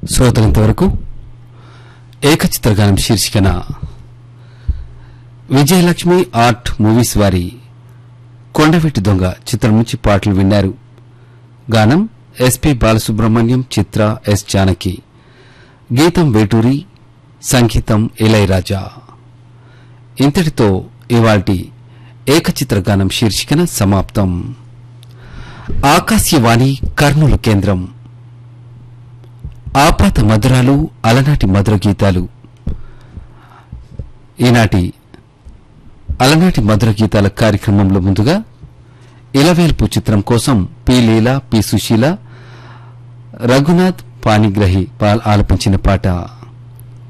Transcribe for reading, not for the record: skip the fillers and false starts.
శ్రోతలంతవరకు ఏకచిత్రగానం శీర్షికన Vijayalakshmi art movies వారి కొండవీటి దొంగ చిత్రం నుంచి పాటలు విన్నారు. గానం ఎస్పి బాలసుబ్రహ్మణ్యం, చిత్ర, ఎస్ జానకి. గీతం వేటూరి, సంగీతం ఇళయరాజా. ఇంతటితో ఇవాల్టి ఏకచిత్రగానం శీర్షికన సమాప్తం. ఆకాశవాణి కర్నూలు కేంద్రం. ఆపాత మధురాలు, అలనాటి మధుర గీతాలు. ఈనాటి అలనాటి మధుర గీతాల కార్యక్రమంలో ముందుగా ఇలవేల్పు చిత్రం కోసం పి లీలా, పి సుశీల, రఘునాథ్ పానిగ్రహి ఆలపించిన పాట.